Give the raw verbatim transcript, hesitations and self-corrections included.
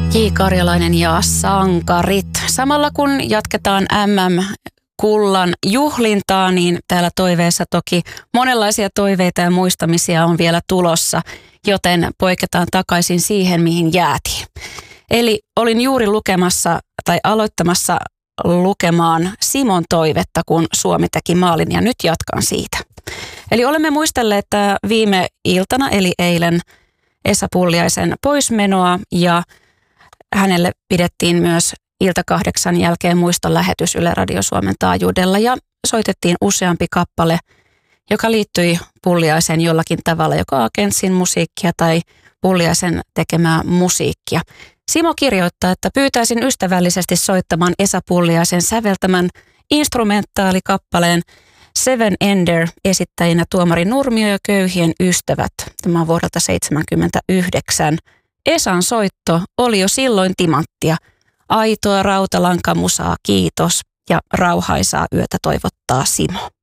J. Karjalainen ja Sankarit. Samalla kun jatketaan M M-kullan juhlintaa, niin täällä toiveessa toki monenlaisia toiveita ja muistamisia on vielä tulossa, joten poiketaan takaisin siihen, mihin jäätiin. Eli olin juuri lukemassa tai aloittamassa lukemaan Simon toivetta, kun Suomi teki maalin, ja nyt jatkan siitä. Eli olemme muistelleet viime iltana, eli eilen, Esa Pulliaisen poismenoa, ja hänelle pidettiin myös ilta kahdeksan jälkeen muistolähetys Yle Radio Suomen taajuudella, ja soitettiin useampi kappale, joka liittyi Pulliaisen jollakin tavalla, joka Agensin musiikkia tai Pulliaisen tekemää musiikkia. Simo kirjoittaa, että pyytäisin ystävällisesti soittamaan Esa Pulliaisen säveltämän instrumentaalikappaleen Seven Ender, esittäjinä Tuomari Nurmio ja Köyhien ystävät. Tämä on vuodelta seitsemänkymmentäyhdeksän. Esan soitto oli jo silloin timanttia. Aitoa rautalankamusaa, kiitos, ja rauhaisaa yötä toivottaa Simo.